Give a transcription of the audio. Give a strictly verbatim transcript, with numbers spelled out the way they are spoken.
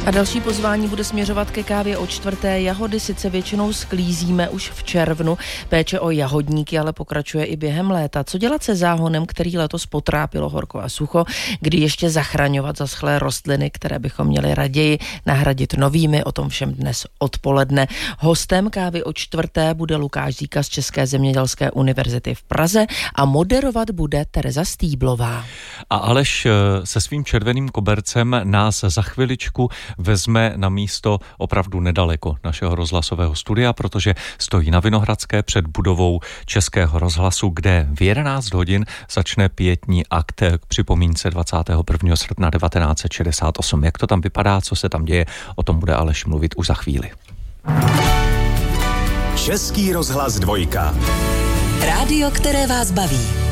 A další pozvání bude směřovat ke kávě o čtvrté. Jahody sice většinou sklízíme už v červnu, péče o jahodníky ale pokračuje i během léta. Co dělat se záhonem, který letos potrápilo horko a sucho, kdy ještě zachraňovat zaschlé rostliny, které bychom měli raději nahradit novými, o tom všem dnes odpoledne. Hostem kávy o čtvrté bude Lukáš Zíka z České zemědělské univerzity v Praze a moderovat bude Tereza Stýblová. A Aleš se svým červeným kobercem nás za chviličku vezme na místo opravdu nedaleko našeho rozhlasového studia, protože stojí na Vinohradské před budovou Českého rozhlasu, kde v jedenáct hodin začne pietní akt k připomínce dvacátého prvního srpna devatenáct set šedesát osm. Jak to tam vypadá, co se tam děje, o tom bude Aleš mluvit už za chvíli. Český rozhlas dvojka. Rádio, které vás baví.